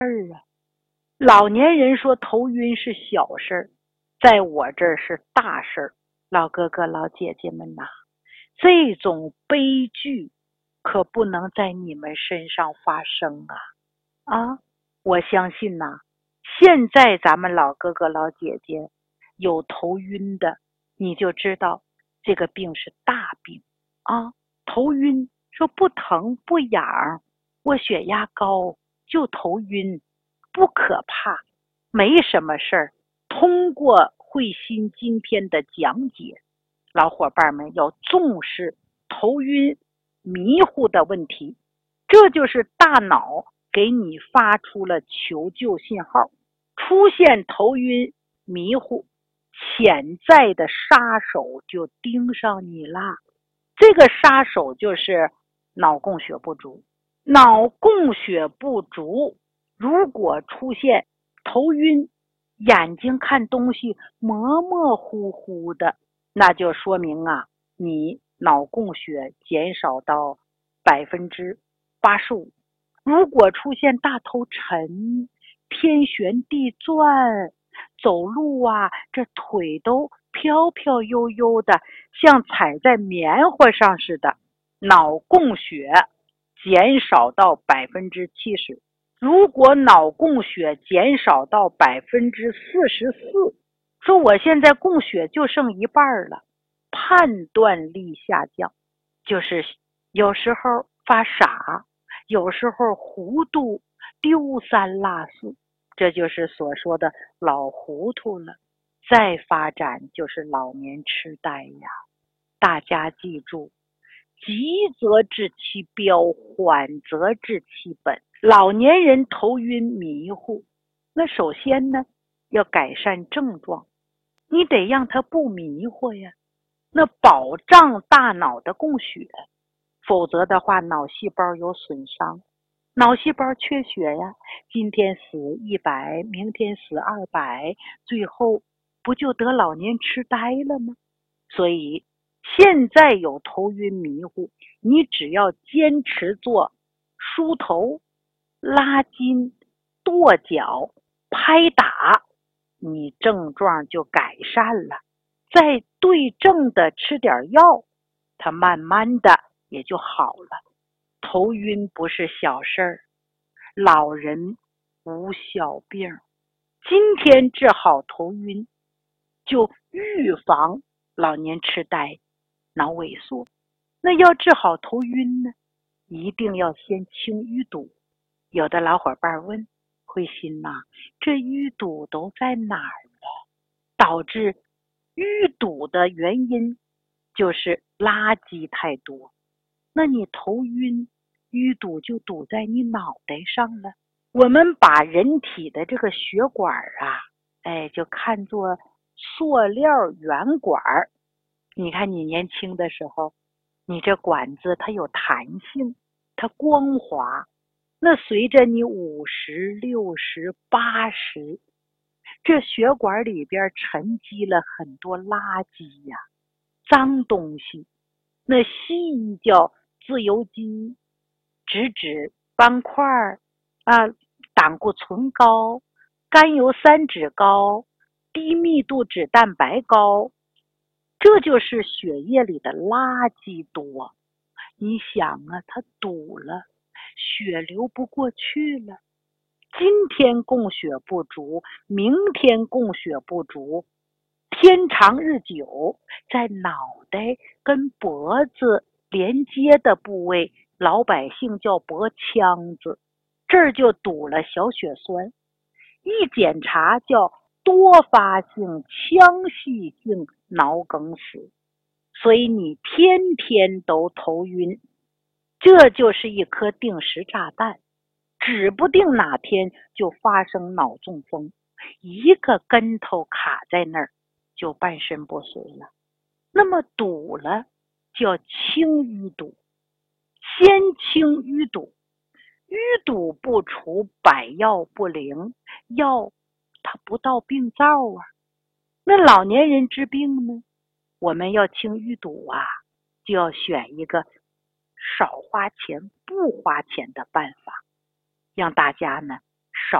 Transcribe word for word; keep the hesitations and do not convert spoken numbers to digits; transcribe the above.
老年人说头晕是小事儿，在我这儿是大事儿。老哥哥老姐姐们呐，这种悲剧可不能在你们身上发生啊！啊，我相信呐，现在咱们老哥哥老姐姐有头晕的，你就知道这个病是大病啊。头晕说不疼不痒，我血压高就头晕，不可怕，没什么事儿。通过慧心今天的讲解，老伙伴们要重视头晕迷糊的问题，这就是大脑给你发出了求救信号。出现头晕迷糊，潜在的杀手就盯上你啦。这个杀手就是脑供血不足。脑供血不足如果出现头晕，眼睛看东西模模糊糊的，那就说明啊，你脑供血减少到百分之八十五。如果出现大头沉、天旋地转，走路啊，这腿都飘飘悠悠的，像踩在棉花上似的，脑供血减少到百分之七十。如果脑供血减少到百分之四十四，说我现在供血就剩一半了，判断力下降，就是有时候发傻，有时候糊涂，丢三落四，这就是所说的老糊涂了。再发展就是老年痴呆呀。大家记住，急则治其标，缓则治其本。老年人头晕迷糊，那首先呢，要改善症状，你得让他不迷糊呀，那保障大脑的供血，否则的话脑细胞有损伤，脑细胞缺血呀，今天死一百，明天死二百，最后不就得老年痴呆了吗？所以现在有头晕迷糊，你只要坚持做梳头、拉筋、跺脚、拍打，你症状就改善了。再对症的吃点药，它慢慢的也就好了。头晕不是小事儿，老人无小病。今天治好头晕，就预防老年痴呆、脑萎缩。那要治好头晕呢，一定要先清淤堵。有的老伙伴问，慧心呐、啊，这淤堵都在哪儿了？导致淤堵的原因就是垃圾太多。那你头晕，淤堵就堵在你脑袋上了。我们把人体的这个血管啊，哎，就看作塑料圆管。你看你年轻的时候，你这管子它有弹性，它光滑。那随着你五十、六十、八十，这血管里边沉积了很多垃圾呀、脏东西。那西医叫自由基、脂质斑块啊、胆固醇高、甘油三酯高、低密度脂蛋白高，这就是血液里的垃圾多。你想啊，它堵了，血流不过去了。今天供血不足，明天供血不足，天长日久，在脑袋跟脖子连接的部位，老百姓叫脖腔子，这儿就堵了小血栓。一检查叫多发性腔隙性脑梗死。所以你天天都头晕，这就是一颗定时炸弹，指不定哪天就发生脑中风，一个跟头卡在那儿就半身不遂了。那么堵了叫清淤堵，先清淤堵，淤堵不除，百药不灵，药它不到病灶啊。那老年人治病呢，我们要清淤堵啊，就要选一个少花钱不花钱的办法，让大家呢